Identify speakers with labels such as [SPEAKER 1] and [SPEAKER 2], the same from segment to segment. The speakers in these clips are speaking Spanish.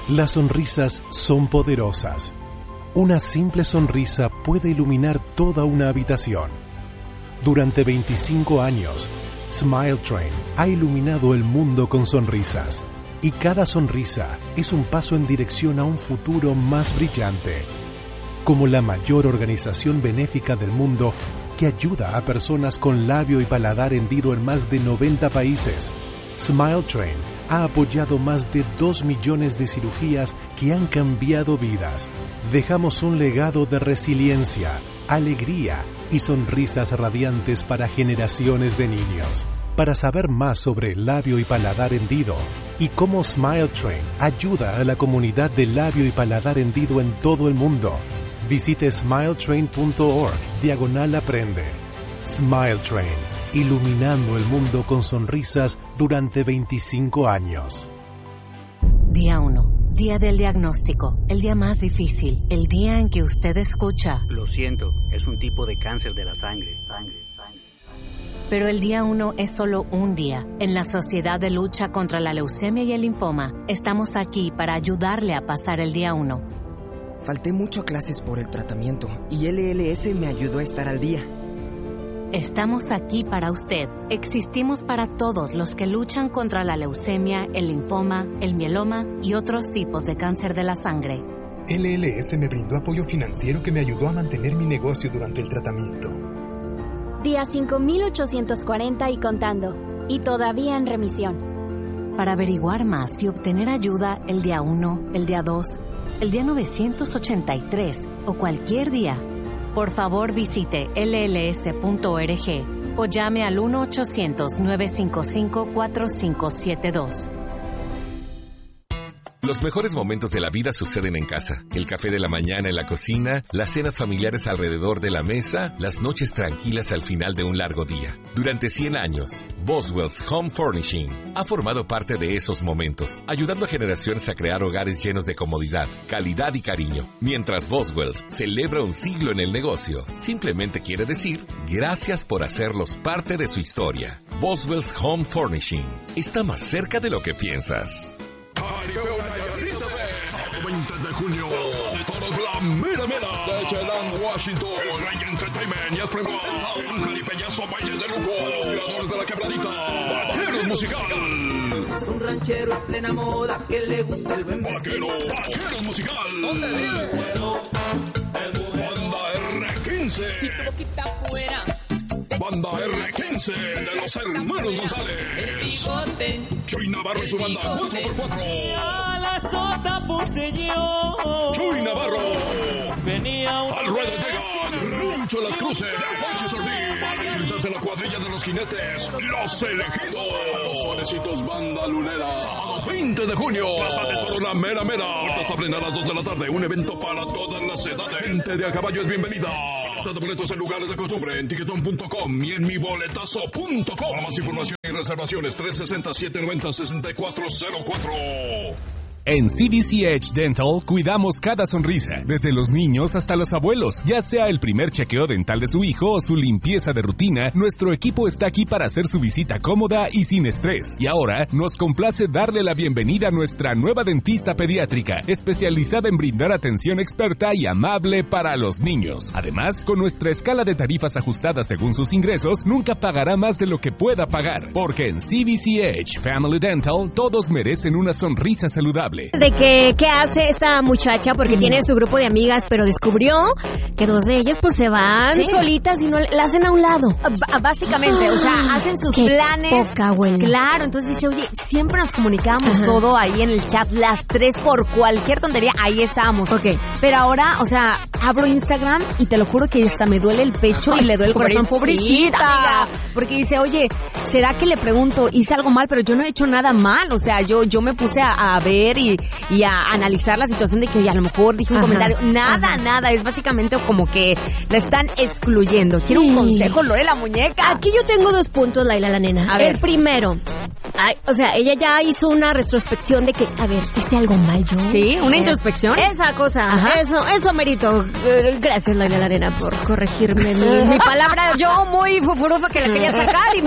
[SPEAKER 1] Las sonrisas son poderosas. Una simple sonrisa puede iluminar toda una habitación. Durante 25 años, Smile Train ha iluminado el mundo con sonrisas. Y cada sonrisa es un paso en dirección a un futuro más brillante. Como la mayor organización benéfica del mundo que ayuda a personas con labio y paladar hendido en más de 90 países, Smile Train ha apoyado más de 2 millones de cirugías que han cambiado vidas. Dejamos un legado de resiliencia, alegría y sonrisas radiantes para generaciones de niños. Para saber más sobre el labio y paladar hendido y cómo Smile Train ayuda a la comunidad de labio y paladar hendido en todo el mundo, visite smiletrain.org/aprende. Smile Train, iluminando el mundo con sonrisas durante 25 años.
[SPEAKER 2] Día 1. Día del diagnóstico. El día más difícil. El día en que usted escucha:
[SPEAKER 3] lo siento, es un tipo de cáncer de la sangre.
[SPEAKER 2] Pero el día 1 es solo un día. En la Sociedad de Lucha contra la Leucemia y el Linfoma, estamos aquí para ayudarle a pasar el día 1.
[SPEAKER 4] Falté mucho a clases por el tratamiento y LLS me ayudó a estar al día.
[SPEAKER 2] Estamos aquí para usted. Existimos para todos los que luchan contra la leucemia, el linfoma, el mieloma y otros tipos de cáncer de la sangre.
[SPEAKER 5] LLS me brindó apoyo financiero que me ayudó a mantener mi negocio durante el tratamiento.
[SPEAKER 6] Día 5,840 y contando. Y todavía en remisión.
[SPEAKER 2] Para averiguar más y obtener ayuda el día 1, el día 2, el día 983 o cualquier día, por favor visite lls.org o llame al 1-800-955-4572.
[SPEAKER 7] Los mejores momentos de la vida suceden en casa. El café de la mañana en la cocina, las cenas familiares alrededor de la mesa, las noches tranquilas al final de un largo día. Durante 100 años, Boswell's Home Furnishing ha formado parte de esos momentos, ayudando a generaciones a crear hogares llenos de comodidad, calidad y cariño. Mientras Boswell's celebra un siglo en el negocio, simplemente quiere decir gracias por hacerlos parte de su historia. Boswell's Home Furnishing está más cerca de lo que piensas.
[SPEAKER 8] 20 de junio, de toros la mera mera, de Chelan, Washington, el Rey Entertainment y Espremo, un jaripeñazo baile de lujo, los tiradores de la quebradita, Vaqueros Musical.
[SPEAKER 9] Es un ranchero en plena moda que le gusta el buen vestido.
[SPEAKER 8] Vaqueros Musical. ¿Dónde vive? Banda R15.
[SPEAKER 10] Si tu boquita fuera.
[SPEAKER 8] Banda R15 de los hermanos González.
[SPEAKER 10] El bigote.
[SPEAKER 8] Chuy Navarro y su banda 4x4.
[SPEAKER 9] A la sota puse yo.
[SPEAKER 8] Chuy Navarro.
[SPEAKER 9] Venía un...
[SPEAKER 8] Al ruedo llega Rancho Las Cruces de Juanchi Sordín. Para ingresarse en la cuadrilla de los jinetes, Los Elegidos. Los Solecito Banda Lunera. Sábado 20 de junio. Plaza de Toro La Mera Mera. Puertas abren a las 2 de la tarde. Un evento para todas las edades. Gente de a caballo es bienvenida. Venta de boletos en lugares de costumbre en Tiquetón.com y en miboletazo.com. Para más información y reservaciones 360-790-6404.
[SPEAKER 11] En CDC Edge Dental cuidamos cada sonrisa, desde los niños hasta los abuelos. Ya sea el primer chequeo dental de su hijo o su limpieza de rutina, nuestro equipo está aquí para hacer su visita cómoda y sin estrés. Y ahora nos complace darle la bienvenida a nuestra nueva dentista pediátrica, especializada en brindar atención experta y amable para los niños. Además, con nuestra escala de tarifas ajustada según sus ingresos, nunca pagará más de lo que pueda pagar. Porque en CDC Edge Family Dental todos merecen una sonrisa saludable.
[SPEAKER 12] De qué hace esta muchacha, porque tiene su grupo de amigas, pero descubrió que 2 de ellas pues se van solitas y no la hacen a un lado.
[SPEAKER 13] Básicamente, o sea, hacen sus planes.
[SPEAKER 12] Poca, abuela.
[SPEAKER 13] Claro, entonces dice, oye, siempre nos comunicábamos todo ahí en el chat, las 3 por cualquier tontería, ahí estábamos.
[SPEAKER 12] Ok.
[SPEAKER 13] Pero ahora, o sea, abro Instagram y te lo juro que hasta me duele el pecho y le duele el corazón. Pobrecita, amiga. Porque dice, oye, ¿será que le pregunto, hice algo mal? Pero yo no he hecho nada mal, o sea, yo me puse a ver y a analizar la situación de que, oye, a lo mejor dije un comentario. Nada, es básicamente como que la están excluyendo. Quiero un consejo, Lore la muñeca.
[SPEAKER 12] Aquí yo tengo 2 puntos, Laila la nena.
[SPEAKER 13] A ver.
[SPEAKER 12] El primero, o sea, ella ya hizo una retrospección de que, a ver, hice algo mal yo.
[SPEAKER 13] Sí, una introspección.
[SPEAKER 12] Esa cosa, eso merito. Gracias, Laila la nena, por corregirme mi palabra. Yo muy fufurufa que la quería sacar y mira,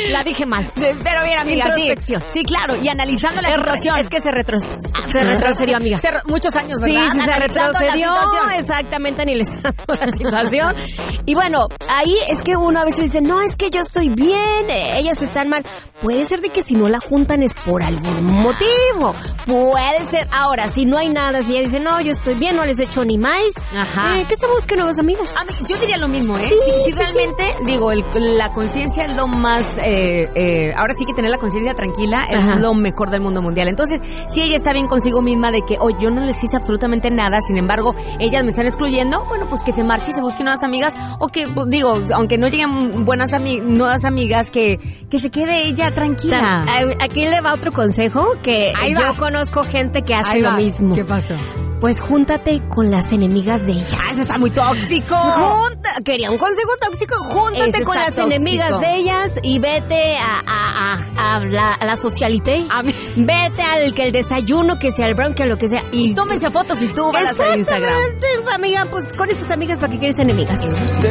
[SPEAKER 12] La dije mal.
[SPEAKER 13] Pero bien, amiga,
[SPEAKER 12] introspección.
[SPEAKER 13] Sí, claro, y analizando la situación.
[SPEAKER 12] Es que se retrocedió, amiga.
[SPEAKER 13] Muchos años, ¿verdad?
[SPEAKER 12] Sí, se retrocedió, exactamente, analizando la situación. Y bueno, ahí es que uno a veces dice, no, es que yo estoy bien, ellas están mal. Puede ser de que si no la juntan es por algún motivo. Puede ser. Ahora, si no hay nada, si ella dice, no, yo estoy bien, no les echo ni más, ¿qué se busquen nuevos amigos?
[SPEAKER 13] Yo diría lo mismo, ¿eh?
[SPEAKER 12] Sí,
[SPEAKER 13] si realmente, digo, la conciencia es lo más, ahora sí que tener la conciencia tranquila es lo mejor del mundo mundial. Entonces, si ella está bien consigo misma de que, oye, yo no les hice absolutamente nada, sin embargo, ellas me están excluyendo, bueno, pues que se marche y se busque nuevas amigas, o que, digo, aunque no lleguen nuevas amigas, que se quede ella tranquila.
[SPEAKER 12] Aquí le va otro consejo, que yo conozco gente que hace lo mismo.
[SPEAKER 13] ¿Qué pasó?
[SPEAKER 12] Pues júntate con las enemigas de ellas.
[SPEAKER 13] Eso está muy tóxico.
[SPEAKER 12] Quería un consejo tóxico. Júntate con las enemigas de ellas y vete a la socialité. Vete al que el desayuno, que sea el brunch, que lo que sea.
[SPEAKER 13] Y tómense fotos y tú vas a Instagram.
[SPEAKER 12] Amiga, pues con esas amigas, ¿para qué quieres enemigas?